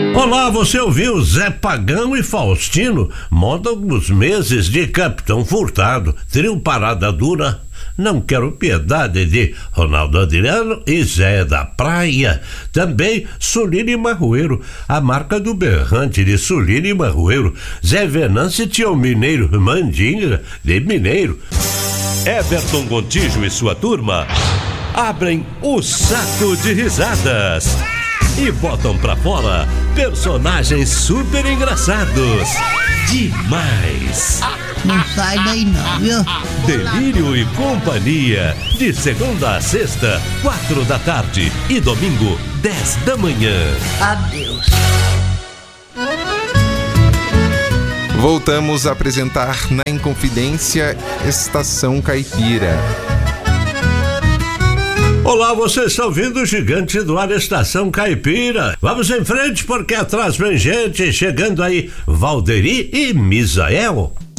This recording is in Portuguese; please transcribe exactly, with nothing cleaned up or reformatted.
Olá, você ouviu Zé Pagão e Faustino? Moda alguns meses de Capitão Furtado, trio Parada Dura, Não Quero Piedade de Ronaldo Adriano e Zé da Praia. Também Sulino e Marroeiro, a marca do berrante de Sulino e Marroeiro. Zé Venâncio e Tio Mineiro, Mandinga de Mineiro. Everton Gontijo e sua turma abrem o saco de risadas e botam pra fora personagens super engraçados. Demais! Não sai daí não, viu? Delírio e Companhia, de segunda a sexta, quatro da tarde e domingo, dez da manhã. Adeus. Voltamos a apresentar na Inconfidência Estação Caipira. Olá, você está ouvindo o Gigante do Ar, Estação Caipira. Vamos em frente porque atrás vem gente, chegando aí Valderi e Misael.